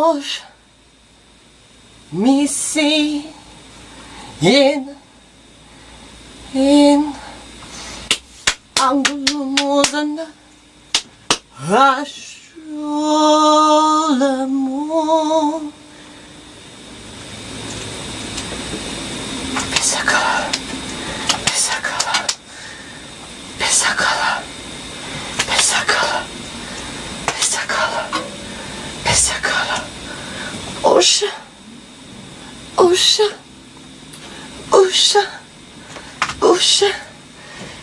Osh me see in angulumuzun aşulamu pesakala pesakala pesakala pesakala pesakala pesakala Osha Osha Osha Osha